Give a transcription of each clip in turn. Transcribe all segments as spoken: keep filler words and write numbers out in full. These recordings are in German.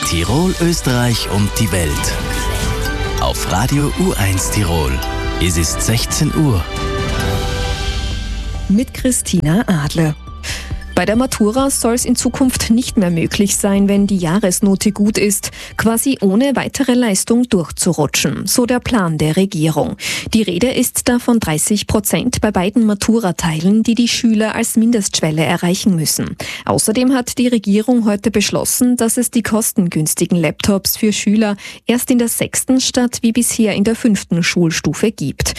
Tirol, Österreich und die Welt. Auf Radio U eins Tirol. Es ist sechzehn Uhr. Mit Christina Adler. Bei der Matura soll es in Zukunft nicht mehr möglich sein, wenn die Jahresnote gut ist, quasi ohne weitere Leistung durchzurutschen, so der Plan der Regierung. Die Rede ist da von dreißig Prozent bei beiden Matura-Teilen, die die Schüler als Mindestschwelle erreichen müssen. Außerdem hat die Regierung heute beschlossen, dass es die kostengünstigen Laptops für Schüler erst in der sechsten statt wie bisher in der fünften Schulstufe gibt.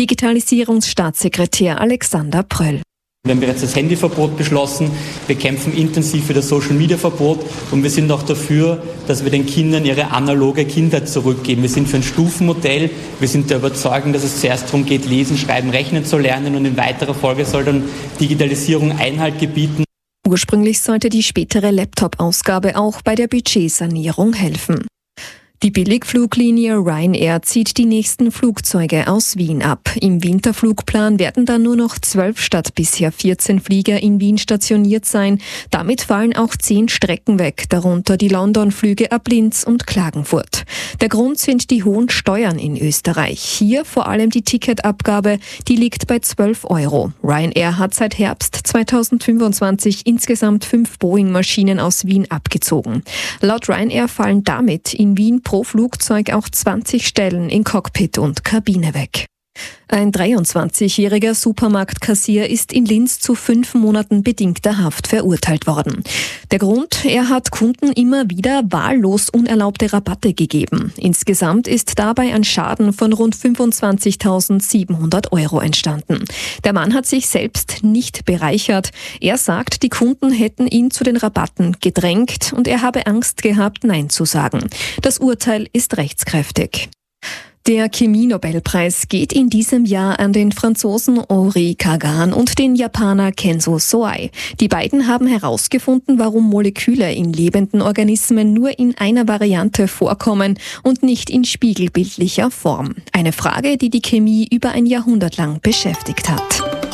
Digitalisierungsstaatssekretär Alexander Pröll. Wir haben bereits das Handyverbot beschlossen, wir kämpfen intensiv für das Social-Media-Verbot und wir sind auch dafür, dass wir den Kindern ihre analoge Kindheit zurückgeben. Wir sind für ein Stufenmodell, wir sind der Überzeugung, dass es zuerst darum geht, lesen, schreiben, rechnen zu lernen und in weiterer Folge soll dann Digitalisierung Einhalt gebieten. Ursprünglich sollte die spätere Laptop-Ausgabe auch bei der Budgetsanierung helfen. Die Billigfluglinie Ryanair zieht die nächsten Flugzeuge aus Wien ab. Im Winterflugplan werden dann nur noch zwölf statt bisher vierzehn Flieger in Wien stationiert sein. Damit fallen auch zehn Strecken weg, darunter die London-Flüge ab Linz und Klagenfurt. Der Grund sind die hohen Steuern in Österreich. Hier vor allem die Ticketabgabe, die liegt bei zwölf Euro. Ryanair hat seit Herbst zweitausendfünfundzwanzig insgesamt fünf Boeing-Maschinen aus Wien abgezogen. Laut Ryanair fallen damit in Wien pro Flugzeug auch zwanzig Stellen in Cockpit und Kabine weg. Ein dreiundzwanzigjähriger Supermarktkassier ist in Linz zu fünf Monaten bedingter Haft verurteilt worden. Der Grund? Er hat Kunden immer wieder wahllos unerlaubte Rabatte gegeben. Insgesamt ist dabei ein Schaden von rund fünfundzwanzigtausendsiebenhundert Euro entstanden. Der Mann hat sich selbst nicht bereichert. Er sagt, die Kunden hätten ihn zu den Rabatten gedrängt und er habe Angst gehabt, Nein zu sagen. Das Urteil ist rechtskräftig. Der Chemie-Nobelpreis geht in diesem Jahr an den Franzosen Henri Kagan und den Japaner Kenzo Soai. Die beiden haben herausgefunden, warum Moleküle in lebenden Organismen nur in einer Variante vorkommen und nicht in spiegelbildlicher Form. Eine Frage, die die Chemie über ein Jahrhundert lang beschäftigt hat.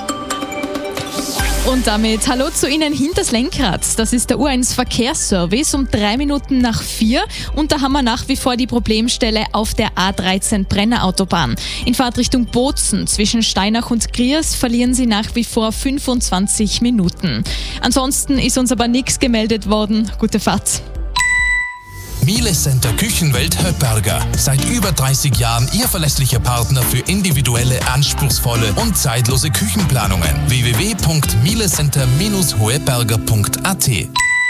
Und damit hallo zu Ihnen hinters Lenkrad. Das ist der U eins Verkehrsservice um drei Minuten nach vier. Und da haben wir nach wie vor die Problemstelle auf der A dreizehn Brennerautobahn. In Fahrtrichtung Bozen zwischen Steinach und Griers verlieren Sie nach wie vor fünfundzwanzig Minuten. Ansonsten ist uns aber nichts gemeldet worden. Gute Fahrt. Miele Center Küchenwelt Höpperger. Seit über dreißig Jahren Ihr verlässlicher Partner für individuelle, anspruchsvolle und zeitlose Küchenplanungen. w w w punkt mielecenter Bindestrich hoeberger punkt a t.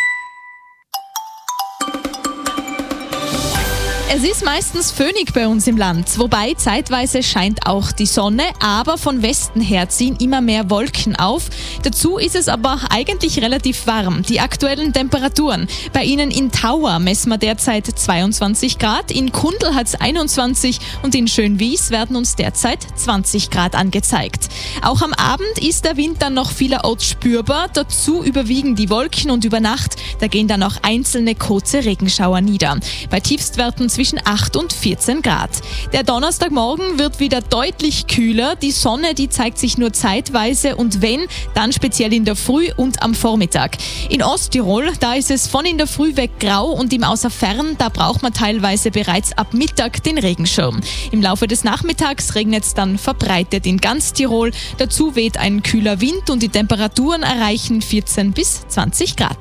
Es ist meistens föhnig bei uns im Land, wobei zeitweise scheint auch die Sonne, aber von Westen her ziehen immer mehr Wolken auf. Dazu ist es aber eigentlich relativ warm. Die aktuellen Temperaturen. Bei Ihnen in Tauer messen wir derzeit zweiundzwanzig Grad, in Kundl hat es einundzwanzig und in Schönwies werden uns derzeit zwanzig Grad angezeigt. Auch am Abend ist der Wind dann noch vielerorts spürbar, dazu überwiegen die Wolken und über Nacht, da gehen dann auch einzelne kurze Regenschauer nieder. Bei Tiefstwerten zwischen acht und vierzehn Grad. Der Donnerstagmorgen wird wieder deutlich kühler. Die Sonne, die zeigt sich nur zeitweise und wenn, dann speziell in der Früh und am Vormittag. In Osttirol, da ist es von in der Früh weg grau und im Außerfern, da braucht man teilweise bereits ab Mittag den Regenschirm. Im Laufe des Nachmittags regnet es dann verbreitet in ganz Tirol. Dazu weht ein kühler Wind und die Temperaturen erreichen vierzehn bis zwanzig Grad.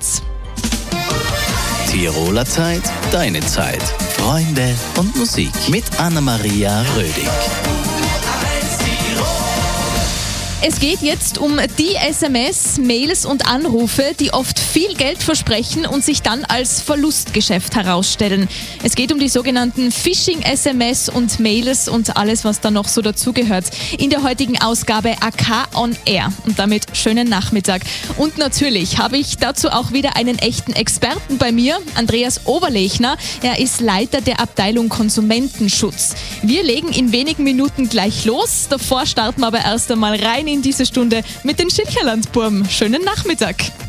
Tiroler Zeit, deine Zeit. Freunde und Musik mit Anna-Maria Rödig. Es geht jetzt um die S M S, Mails und Anrufe, die oft viel Geld versprechen und sich dann als Verlustgeschäft herausstellen. Es geht um die sogenannten Phishing-S M S und Mails und alles, was da noch so dazugehört. In der heutigen Ausgabe A K on Air. Und damit schönen Nachmittag. Und natürlich habe ich dazu auch wieder einen echten Experten bei mir, Andreas Oberlechner. Er ist Leiter der Abteilung Konsumentenschutz. Wir legen in wenigen Minuten gleich los. Davor starten wir aber erst einmal rein in diese Stunde mit den Schilcherlandburm. Schönen Nachmittag.